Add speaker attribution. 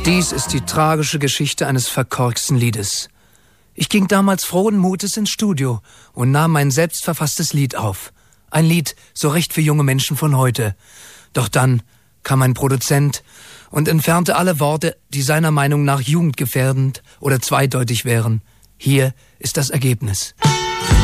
Speaker 1: Dies ist die tragische Geschichte eines verkorksten Liedes. Ich ging damals frohen Mutes ins Studio und nahm mein selbstverfasstes Lied auf. Ein Lied so recht für junge Menschen von heute. Doch dann kam ein Produzent und entfernte alle Worte, die seiner Meinung nach jugendgefährdend oder zweideutig wären. Hier ist das Ergebnis.